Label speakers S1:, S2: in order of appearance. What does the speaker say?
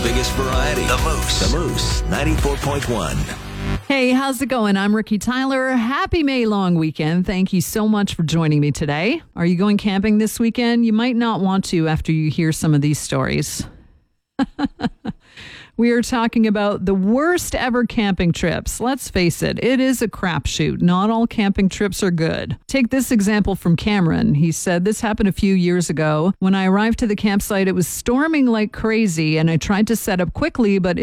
S1: biggest variety. The Moose 94.1.
S2: Hey, how's it going? I'm Ricky Tyler. Happy May long weekend. Thank you so much for joining me today. Are you going camping this weekend? You might not want to after you hear some of these stories. We are talking about the worst ever camping trips. Let's face it, it is a crapshoot. Not all camping trips are good. Take this example from Cameron. He said, this happened a few years ago. When I arrived to the campsite, it was storming like crazy, and I tried to set up quickly, but